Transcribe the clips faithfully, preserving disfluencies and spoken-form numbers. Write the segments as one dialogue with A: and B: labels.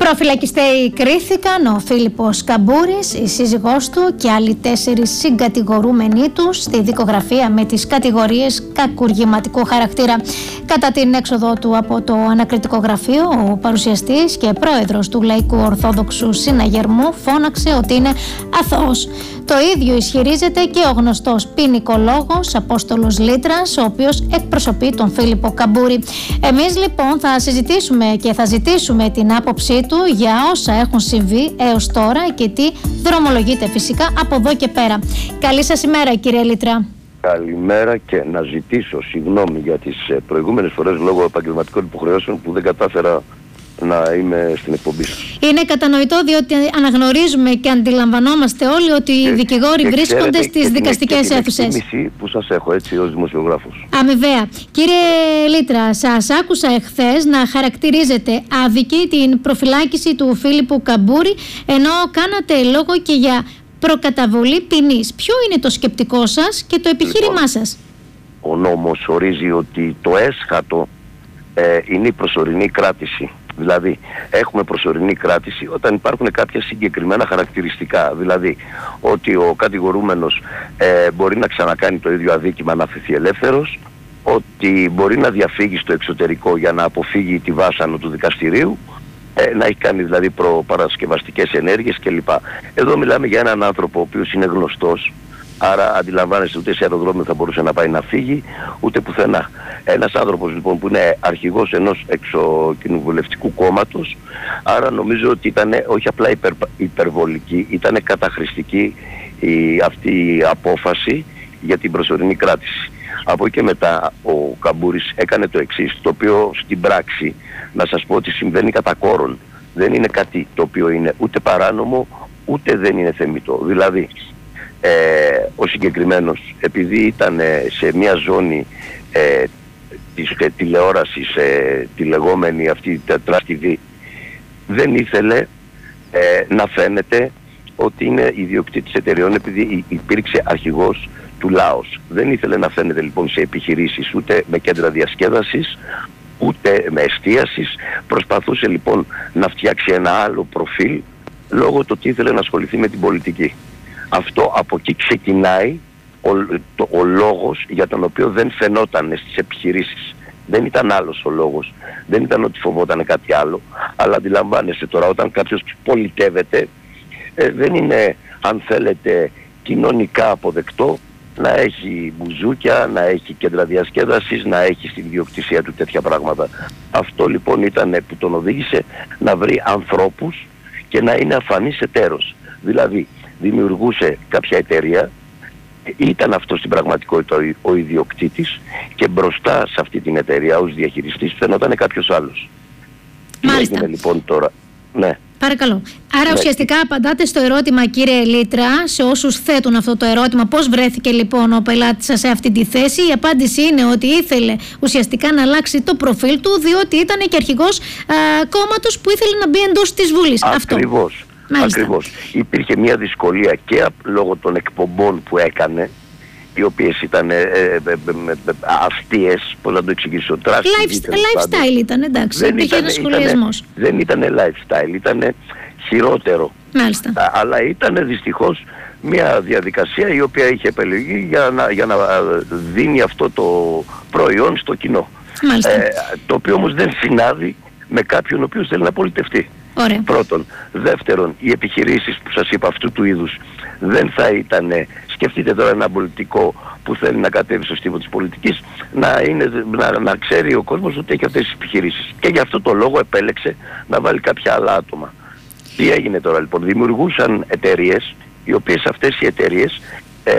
A: Προφυλακιστέοι κρίθηκαν ο Φίλιππος Καμπούρης, η σύζυγός του και άλλοι τέσσερις συγκατηγορούμενοι του στη δικογραφία με τις κατηγορίες κακουργηματικού χαρακτήρα. Κατά την έξοδό του από το ανακριτικό γραφείο, ο παρουσιαστής και πρόεδρος του Λαϊκού Ορθόδοξου Συναγερμού φώναξε ότι είναι αθώος. Το ίδιο ισχυρίζεται και ο γνωστός ποινικολόγος Απόστολος Λίτρας, ο οποίος εκπροσωπεί τον Φίλιππο Καμπούρη. Εμείς λοιπόν θα συζητήσουμε και θα ζητήσουμε την άποψή του για όσα έχουν συμβεί έως τώρα και τι δρομολογείται φυσικά από εδώ και πέρα. Καλή σας ημέρα, κύριε Λίτρα.
B: Καλημέρα, και να ζητήσω συγγνώμη για τις προηγούμενες φορές λόγω επαγγελματικών υποχρεώσεων που δεν κατάφερα να είμαι στην εκπομπή σας. Είναι
A: κατανοητό, διότι αναγνωρίζουμε και αντιλαμβανόμαστε όλοι ότι οι δικηγόροι και βρίσκονται στις δικαστικές αίθουσες.
B: Είναι η μισή που σας έχω έτσι ως δημοσιογράφος.
A: Αμοιβαία. Κύριε Λίτρα, σας άκουσα εχθές να χαρακτηρίζετε άδικη την προφυλάκηση του Φίλιππου Καμπούρη, ενώ κάνατε λόγο και για προκαταβολή ποινής. Ποιο είναι το σκεπτικό σας και το επιχείρημά λοιπόν, σας?
B: Ο νόμος ορίζει ότι το έσχατο ε, είναι η προσωρινή κράτηση. Δηλαδή, έχουμε προσωρινή κράτηση όταν υπάρχουν κάποια συγκεκριμένα χαρακτηριστικά. Δηλαδή, ότι ο κατηγορούμενος ε, μπορεί να ξανακάνει το ίδιο αδίκημα, να αφαιθεί ελεύθερος, ότι μπορεί να διαφύγει στο εξωτερικό για να αποφύγει τη βάσανο του δικαστηρίου, ε, να έχει κάνει δηλαδή προπαρασκευαστικές ενέργειες κλπ. Εδώ μιλάμε για έναν άνθρωπο ο οποίος είναι γνωστός. Άρα αντιλαμβάνεστε, ούτε σε αεροδρόμιο θα μπορούσε να πάει να φύγει, ούτε πουθενά. Ένας άνθρωπος λοιπόν που είναι αρχηγός ενός εξωκοινοβουλευτικού κόμματος, άρα νομίζω ότι ήταν όχι απλά υπερ, υπερβολική, ήταν καταχρηστική η, αυτή η απόφαση για την προσωρινή κράτηση. Από εκεί και μετά ο Καμπούρης έκανε το εξής, το οποίο στην πράξη να σας πω ότι συμβαίνει κατά κόρον. Δεν είναι κάτι το οποίο είναι ούτε παράνομο, ούτε δεν είναι θεμιτό. Δηλαδή, Ε, ο συγκεκριμένος, επειδή ήταν ε, σε μια ζώνη ε, της ε, τηλεόρασης, ε, τη λεγόμενη αυτή Trust τι βι, δεν ήθελε ε, να φαίνεται ότι είναι ιδιοκτήτης εταιρεών, επειδή υπήρξε αρχηγός του λαός. Δεν ήθελε να φαίνεται λοιπόν σε επιχειρήσεις, ούτε με κέντρα διασκέδασης, ούτε με εστίασης. Προσπαθούσε λοιπόν να φτιάξει ένα άλλο προφίλ, λόγω του ότι ήθελε να ασχοληθεί με την πολιτική. Αυτό από εκεί ξεκινάει ο, το, ο λόγος για τον οποίο δεν φαινόταν στις επιχειρήσεις. Δεν ήταν άλλος ο λόγος. Δεν ήταν ότι φοβόταν κάτι άλλο. Αλλά αντιλαμβάνεστε τώρα, όταν κάποιος πολιτεύεται, ε, δεν είναι, αν θέλετε, κοινωνικά αποδεκτό να έχει μπουζούκια, να έχει κέντρα διασκέδασης, να έχει στην ιδιοκτησία του τέτοια πράγματα. Αυτό λοιπόν ήταν που τον οδήγησε να βρει ανθρώπους και να είναι αφανής εταίρος. Δηλαδή, δημιουργούσε κάποια εταιρεία, ήταν αυτό στην πραγματικότητα ο ιδιοκτήτης, και μπροστά σε αυτή την εταιρεία ως διαχειριστής φαινόταν κάποιος άλλος.
A: Μάλιστα.
B: Τι έγινε λοιπόν τώρα? Ναι.
A: Παρακαλώ. Άρα
B: ναι.
A: Ουσιαστικά απαντάτε στο ερώτημα, κύριε Λίτρα, σε όσους θέτουν αυτό το ερώτημα, πώς βρέθηκε λοιπόν ο πελάτης σας σε αυτή τη θέση. Η απάντηση είναι ότι ήθελε ουσιαστικά να αλλάξει το προφίλ του, διότι ήταν και αρχηγός α, κόμματος που ήθελε να μπει εντός της Βουλής.
B: Ακριβώς.
A: Αυτό.
B: Ακριβώς. Υπήρχε μια δυσκολία και λόγω των εκπομπών που έκανε, οι οποίες ήταν ε, ε, ε, ε, αστείες, πώς να το εξηγήσω, τράστι.
A: Life, lifestyle ήταν, εντάξει, δεν υπήρχε ένας σχολιασμός.
B: Δεν ήταν lifestyle, ήταν χειρότερο.
A: Μάλιστα.
B: Α, αλλά ήταν δυστυχώς μια διαδικασία η οποία είχε επιλεγεί για να, για να δίνει αυτό το προϊόν στο κοινό. Ε, το οποίο όμως δεν συνάδει με κάποιον ο οποίος θέλει να πολιτευτεί.
A: Ωραία.
B: Πρώτον. Δεύτερον, οι επιχειρήσεις που σας είπα αυτού του είδους δεν θα ήταν, σκεφτείτε τώρα ένα πολιτικό που θέλει να κατέβει στο στίβο της πολιτικής, να, είναι, να, να ξέρει ο κόσμος ότι έχει αυτές τις επιχειρήσεις. Και γι' αυτό το λόγο επέλεξε να βάλει κάποια άλλα άτομα. Τι έγινε τώρα λοιπόν? Δημιουργούσαν εταιρείες, οι οποίες αυτές οι εταιρείες, ε,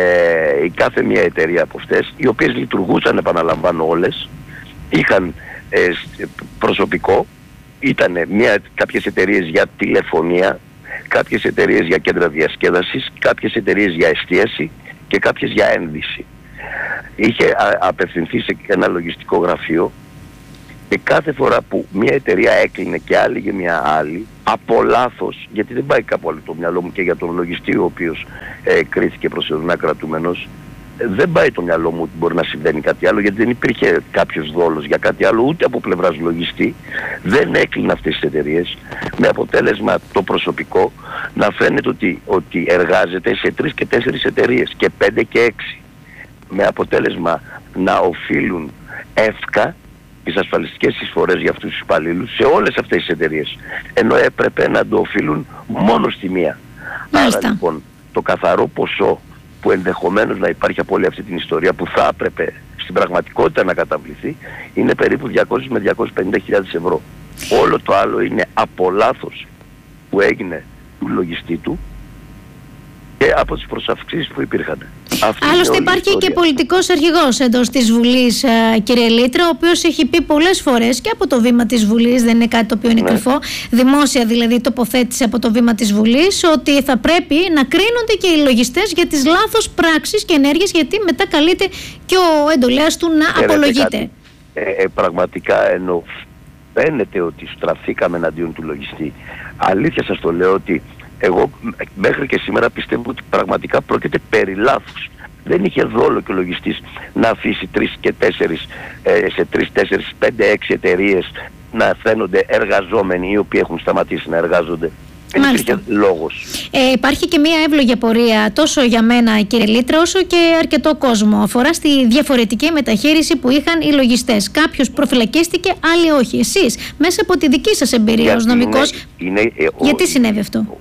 B: η κάθε μια εταιρεία από αυτές, οι οποίες λειτουργούσαν, επαναλαμβάνω όλες, είχαν ε, προσωπικό. Ήταν μια, κάποιες εταιρείες για τηλεφωνία, κάποιες εταιρείες για κέντρα διασκέδασης, κάποιες εταιρείες για εστίαση και κάποιες για ένδυση. Είχε α, απευθυνθεί σε ένα λογιστικό γραφείο, και κάθε φορά που μια εταιρεία έκλεινε και άλλη για μια άλλη, από λάθος, γιατί δεν πάει κάπου άλλο το μυαλό μου και για τον λογιστή ο οποίος ε, κρίθηκε προσωρινά κρατούμενος, δεν πάει το μυαλό μου ότι μπορεί να συμβαίνει κάτι άλλο, γιατί δεν υπήρχε κάποιος δόλος για κάτι άλλο ούτε από πλευράς λογιστή. Δεν έκλεινε αυτές τις εταιρείες, με αποτέλεσμα το προσωπικό να φαίνεται ότι, ότι εργάζεται σε τρεις και τέσσερις εταιρείες και πέντε και έξι, με αποτέλεσμα να οφείλουν εύκα τις ασφαλιστικές εισφορές για αυτούς τους υπαλλήλους σε όλες αυτές τις εταιρείες, ενώ έπρεπε να το οφείλουν μόνο στη μία.
A: Μάλιστα.
B: Άρα λοιπόν το καθαρό ποσό που ενδεχομένως να υπάρχει από όλη αυτή την ιστορία, που θα έπρεπε στην πραγματικότητα να καταβληθεί, είναι περίπου διακόσιες με διακόσιες πενήντα χιλιάδες ευρώ. Όλο το άλλο είναι από λάθος που έγινε του λογιστή του και από τις προσαυξήσεις που υπήρχαν. Αυτή
A: Άλλωστε υπάρχει και πολιτικός αρχηγός εντός της Βουλής, κύριε Λίτρα, ο οποίος έχει πει πολλές φορές και από το βήμα της Βουλής, δεν είναι κάτι το οποίο είναι ναι. κρυφό, δημόσια δηλαδή τοποθέτησε από το βήμα της Βουλής, ότι θα πρέπει να κρίνονται και οι λογιστές για τις λάθος πράξεις και ενέργειες, γιατί μετά καλείται και ο εντολέας του να Έρετε απολογείται.
B: Ε, ε, πραγματικά ενώ φαίνεται ότι στραφήκαμε εναντίον του λογιστή, αλήθεια σας το λέω ότι εγώ μέχρι και σήμερα πιστεύω ότι πραγματικά πρόκειται περί λάθους. Δεν είχε δόλο και ο λογιστής να αφήσει τρεις και τέσσερις, ε, σε τρεις, τέσσερις, πέντε, έξι εταιρείες να φαίνονται εργαζόμενοι οι οποίοι έχουν σταματήσει να εργάζονται. Δεν υπήρχε λόγος.
A: Ε, υπάρχει και μια εύλογη απορία τόσο για μένα, κύριε Λίτρα, όσο και αρκετό κόσμο. Αφορά στη διαφορετική μεταχείριση που είχαν οι λογιστές. Κάποιος προφυλακίστηκε, άλλοι όχι. Εσείς, μέσα από τη δική σας εμπειρία ως νομικός,
B: είναι, είναι, ε,
A: γιατί
B: ο,
A: συνέβη αυτό?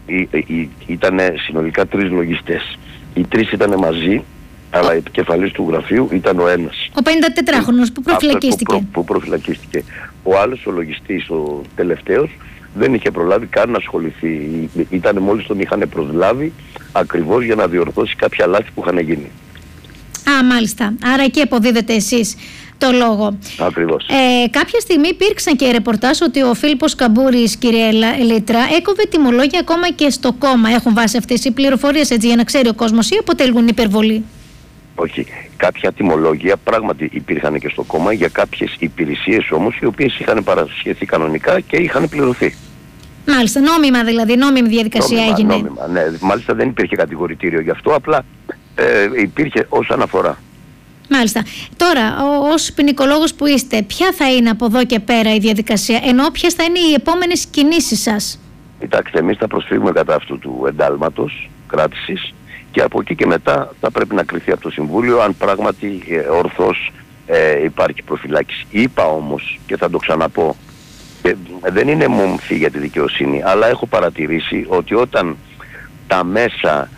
B: Ήταν συνολικά τρεις λογιστές. Οι τρεις ήταν μαζί, αλλά η επικεφαλής του γραφείου ήταν ο ένας.
A: Ο πενηντατετράχρονος που προφυλακίστηκε.
B: Που, προ, που προφυλακίστηκε. Ο άλλος, ο λογιστής, ο τελευταίος, δεν είχε προλάβει καν να ασχοληθεί. Ήταν μόλις τον είχαν προσλάβει ακριβώς για να διορθώσει κάποια λάθη που είχαν γίνει.
A: Α, μάλιστα. Άρα εκεί αποδίδετε εσείς το λόγο.
B: Ακριβώς.
A: Ε, κάποια στιγμή υπήρξαν και ρεπορτάζ ότι ο Φίλιππος Καμπούρης, κύριε Λίτρα, έκοβε τιμολόγια ακόμα και στο κόμμα. Έχουν βάσει αυτές οι πληροφορίες, έτσι, για να ξέρει ο κόσμος, ή αποτελούν υπερβολή?
B: Όχι. Κάποια τιμολόγια πράγματι υπήρχαν και στο κόμμα για κάποιες υπηρεσίες όμως, οι οποίες είχαν παρασχεθεί κανονικά και είχαν πληρωθεί.
A: Μάλιστα, νόμιμα δηλαδή, νόμιμη διαδικασία
B: νόμιμα,
A: έγινε.
B: Νόμιμα, ναι. Μάλιστα δεν υπήρχε κατηγορητήριο γι' αυτό, απλά ε, υπήρχε ως αναφορά.
A: Μάλιστα. Τώρα, ως ποινικολόγος που είστε, ποια θα είναι από εδώ και πέρα η διαδικασία, ενώ ποιες θα είναι οι επόμενες κινήσεις σας?
B: Κοιτάξτε, εμείς θα προσφύγουμε κατά αυτού του εντάλματος κράτησης και από εκεί και μετά θα πρέπει να κριθεί από το Συμβούλιο αν πράγματι ε, ορθώς ε, υπάρχει προφυλάκηση. Είπα όμως, και θα το ξαναπώ, ε, δεν είναι μομφή για τη δικαιοσύνη, αλλά έχω παρατηρήσει ότι όταν τα μέσα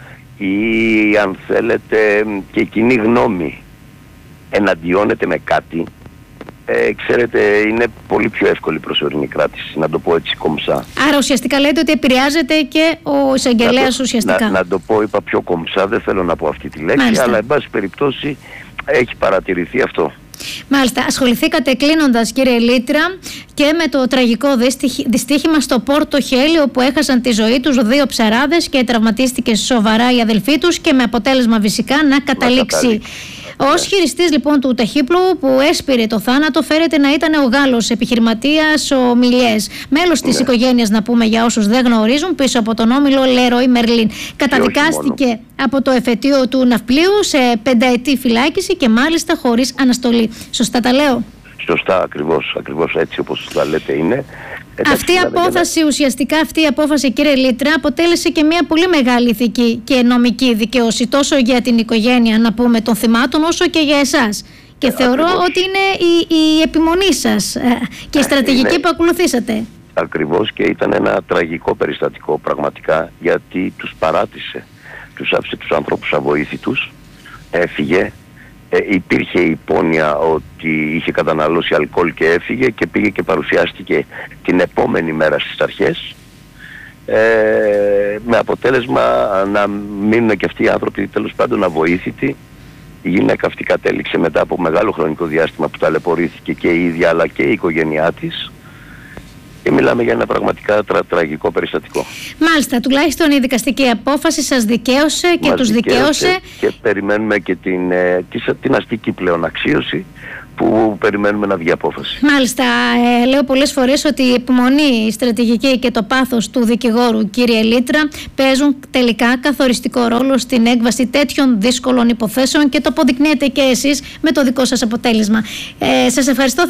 B: ή αν θέλετε και η κοινή γνώμη εναντιώνεται με κάτι, ε, ξέρετε, είναι πολύ πιο εύκολη η προσωρινή κράτηση, να το πω έτσι κομψά.
A: Άρα ουσιαστικά λέτε ότι επηρεάζεται και ο εισαγγελέας ουσιαστικά.
B: Να, να το πω, είπα πιο κομψά, δεν θέλω να πω αυτή τη λέξη, Μάλιστα. αλλά εν πάση περιπτώσει έχει παρατηρηθεί αυτό.
A: Μάλιστα. Ασχοληθήκατε κλείνοντας, κύριε Λίτρα, και με το τραγικό δυστύχημα στο Πόρτο Χέλι, όπου έχασαν τη ζωή τους δύο ψαράδες και τραυματίστηκε σοβαρά η αδελφή τους, και με αποτέλεσμα φυσικά να καταλήξει. Ως χειριστής λοιπόν του ταχύπλου που έσπηρε το θάνατο φέρεται να ήταν ο Γάλλος επιχειρηματίας ο Μιλιές, μέλος της ναι. οικογένειας, να πούμε για όσους δεν γνωρίζουν, πίσω από τον όμιλο Λεροϊ Μερλίν. Καταδικάστηκε από το εφετείο του ναυπλίου σε πενταετή φυλάκιση και μάλιστα χωρίς αναστολή. Σωστά τα λέω?
B: Σωστά, ακριβώς, ακριβώς έτσι όπως τα λέτε είναι.
A: Αυτή η απόφαση, ουσιαστικά αυτή η απόφαση, κύριε Λίτρα, αποτέλεσε και μια πολύ μεγάλη ηθική και νομική δικαίωση, τόσο για την οικογένεια, να πούμε, των θυμάτων, όσο και για εσάς. Και ε, θεωρώ ακριβώς. ότι είναι η, η επιμονή σας και η στρατηγική είναι, που ακολουθήσατε. Ακριβώς, και ήταν ένα τραγικό περιστατικό πραγματικά, γιατί τους παράτησε, τους άφησε τους ανθρώπους αβοήθητους, έφυγε. Ε, υπήρχε υπόνοια ότι είχε καταναλώσει αλκοόλ και έφυγε, και πήγε και παρουσιάστηκε την επόμενη μέρα στις αρχές, ε, με αποτέλεσμα να μείνουν και αυτοί οι άνθρωποι τέλος πάντων αβοήθητοι. Η γυναίκα αυτή κατέληξε μετά από μεγάλο χρονικό διάστημα που ταλαιπωρήθηκε και η ίδια αλλά και η οικογένειά της. Και μιλάμε για ένα πραγματικά τρα, τραγικό περιστατικό. Μάλιστα, τουλάχιστον η δικαστική απόφαση σας δικαίωσε και μας τους δικαίωσε. Και περιμένουμε και την, ε, την αστική πλέον αξίωση,
B: που περιμένουμε να βγει απόφαση.
A: Μάλιστα, ε, λέω πολλές φορές ότι η επιμονή, η στρατηγική και το πάθος του δικηγόρου, κύριε Λίτρα, παίζουν τελικά καθοριστικό ρόλο στην έκβαση τέτοιων δύσκολων υποθέσεων και το αποδεικνύετε και εσείς με το δικό σας αποτέλεσμα. Ε, σας ευχαριστώ.